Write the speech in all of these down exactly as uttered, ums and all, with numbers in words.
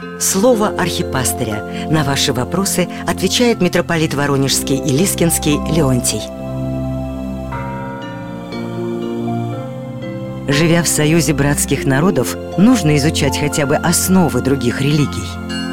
Слово архипастыря. На ваши вопросы отвечает митрополит Воронежский и Лискинский Леонтий. Живя в союзе братских народов, нужно изучать хотя бы основы других религий.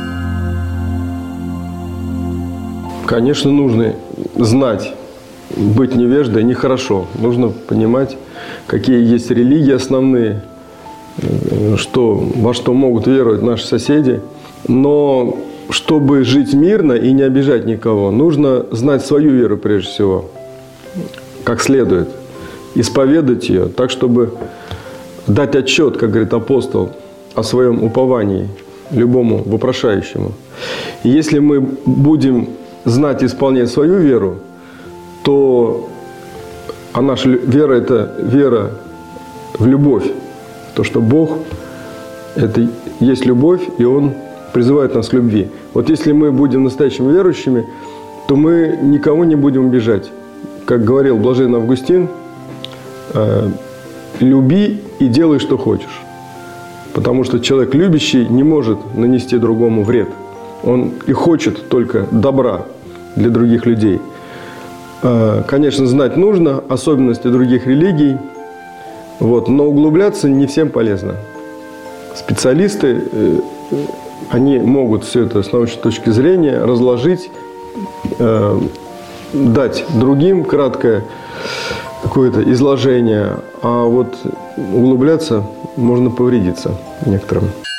Конечно, нужно знать. Быть невеждой нехорошо. Нужно понимать, какие есть религии основные, что, во что могут веровать наши соседи. Но чтобы жить мирно и не обижать никого, нужно знать свою веру прежде всего, как следует. Исповедать ее так, чтобы дать отчет, как говорит апостол, о своем уповании любому вопрошающему. И если мы будем знать и исполнять свою веру, то а наша вера – это вера в любовь. То, что Бог – это есть любовь, и Он призывает нас к любви. Вот если мы будем настоящими верующими, то мы никого не будем обижать. Как говорил блаженный Августин, люби и делай, что хочешь. Потому что человек любящий не может нанести другому вред. Он и хочет только добра для других людей. Конечно, знать нужно особенности других религий, вот, но углубляться не всем полезно. Специалисты, они могут все это с научной точки зрения разложить, дать другим краткое какое-то изложение, а вот углубляться можно повредиться некоторым.